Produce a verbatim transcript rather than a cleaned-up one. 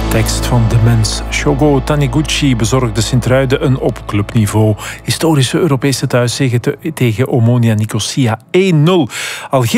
Tekst van de mens. Shogo Taniguchi bezorgde Sint-Truiden een op clubniveau historische Europese thuiszege te, tegen Omonia Nicosia één nul. Al